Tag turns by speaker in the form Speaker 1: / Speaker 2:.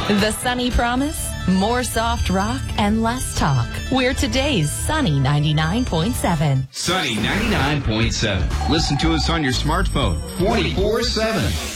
Speaker 1: The Sunny Promise? More soft rock and less talk. We're today's Sunny 99.7.
Speaker 2: Sunny 99.7. Listen to us on your smartphone 24/7.